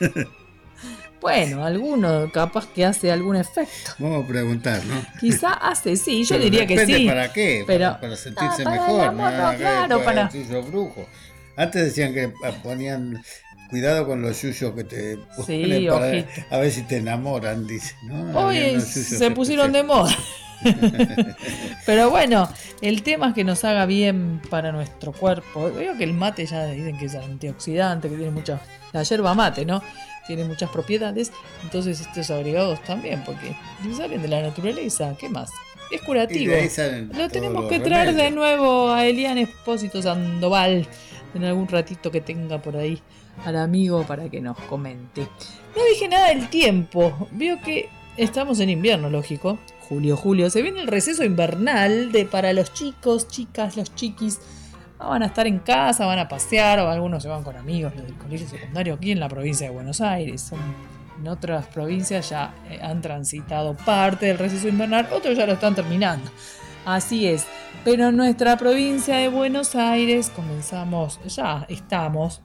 Bueno, alguno capaz que hace algún efecto. Vamos a preguntar, ¿no? Quizá hace, sí, yo Pero diría que sí. ¿para qué? Pero, para sentirse para mejor, el amor, no, claro, para... el yuyo brujo. Antes decían que ponían cuidado con los yuyos que te ponen Sí, para ojito. a ver si te enamoran, dice, ¿no? Hoy se pusieron de moda. Pero bueno, el tema es que nos haga bien para nuestro cuerpo. Veo que el mate ya dicen que es antioxidante, que tiene mucha... La yerba mate, ¿no? Tiene muchas propiedades. Entonces estos agregados también, porque salen de la naturaleza. ¿Qué más? Es curativo. Lo tenemos que traer de nuevo a Elian Espósito Sandoval en algún ratito que tenga por ahí al amigo para que nos comente. No dije nada del tiempo. Veo que estamos en invierno, lógico. Julio. Se viene el receso invernal para los chicos, chicas, los chiquis. Van a estar en casa, van a pasear, o algunos se van con amigos, los del colegio secundario aquí en la provincia de Buenos Aires. En otras provincias ya han transitado parte del receso invernal, otros ya lo están terminando. Así es. Pero en nuestra provincia de Buenos Aires ya estamos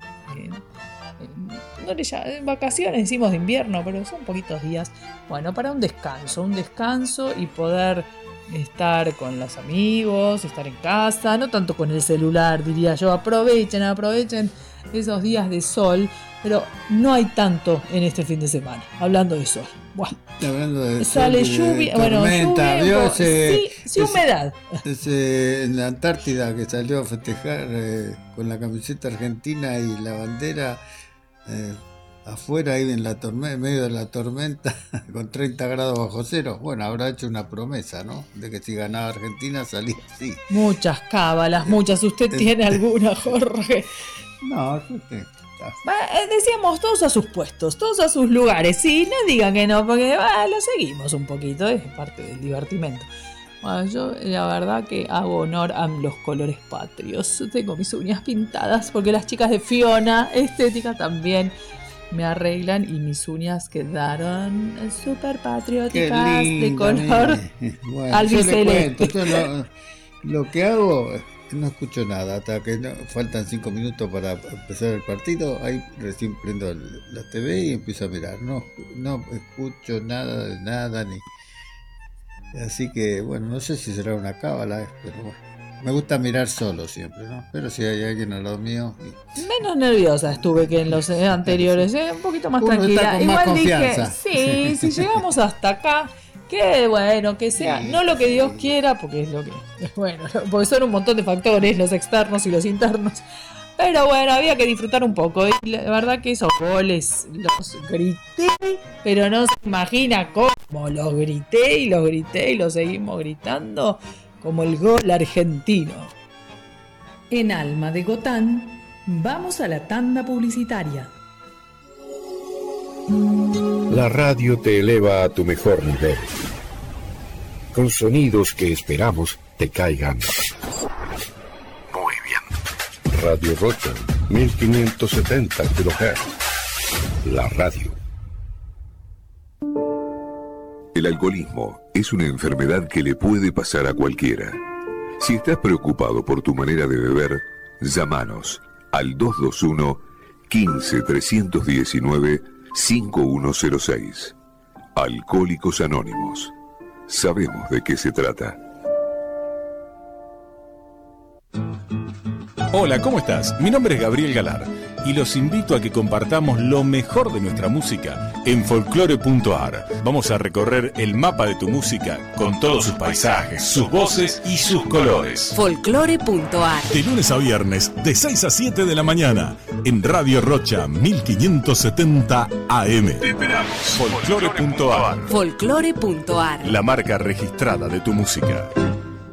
en vacaciones, decimos de invierno, pero son poquitos días. Bueno, para un descanso y poder estar con los amigos, estar en casa, no tanto con el celular, diría yo. Aprovechen esos días de sol, pero no hay tanto en este fin de semana, hablando de sol. Bueno, hablando de sale sol, lluvia, tormenta, lluvia, sí, humedad. En la Antártida que salió a festejar con la camiseta argentina y la bandera afuera ahí en medio de la tormenta con 30 grados bajo cero. Bueno, habrá hecho una promesa, ¿no? De que si ganaba Argentina salía así. Muchas cábalas, muchas. ¿Usted tiene alguna, Jorge? No, yo decíamos todos a sus puestos, todos a sus lugares. Sí, no digan que no, porque lo seguimos un poquito, es parte del divertimento. Bueno, yo la verdad que hago honor a los colores patrios. Tengo mis uñas pintadas porque las chicas de Fiona Estética también me arreglan y mis uñas quedaron súper patrióticas de color albiceleste. Lo que hago es que no escucho nada hasta que faltan 5 minutos para empezar el partido. Ahí recién prendo la TV y empiezo a mirar. No escucho nada de nada ni. Así que bueno, no sé si será una cábala, pero bueno. Me gusta mirar solo siempre, ¿no? Pero si hay alguien al lado mío... Menos nerviosa estuve que en los anteriores, un poquito más tranquila. Está con igual más confianza. Dije, si llegamos hasta acá, que bueno, que sea, no lo que Dios quiera, porque es lo que... Bueno, porque son un montón de factores, los externos y los internos. Pero bueno, había que disfrutar un poco. Y la verdad que esos goles los grité, pero no se imagina cómo los grité y los seguimos gritando como el gol argentino. En Alma de Gotán, vamos a la tanda publicitaria. La radio te eleva a tu mejor nivel, con sonidos que esperamos te caigan muy bien. Radio Rocha, 1570 kHz. La radio. El alcoholismo es una enfermedad que le puede pasar a cualquiera. Si estás preocupado por tu manera de beber, llámanos al 221 15 319 5106. Alcohólicos Anónimos. Sabemos de qué se trata. Hola, ¿cómo estás? Mi nombre es Gabriel Galar y los invito a que compartamos lo mejor de nuestra música en folclore.ar. Vamos a recorrer el mapa de tu música con todos sus paisajes, sus voces y sus colores. Folclore.ar. De lunes a viernes, de 6 a 7 de la mañana, en Radio Rocha 1570 AM. Te esperamos. Folclore.ar. Folclore.ar. La marca registrada de tu música.